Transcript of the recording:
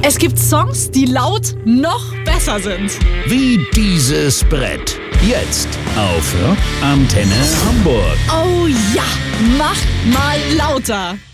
Es gibt Songs, die laut noch besser sind. Wie dieses Brett. Jetzt auf Rockantenne Hamburg. Oh ja, mach mal lauter.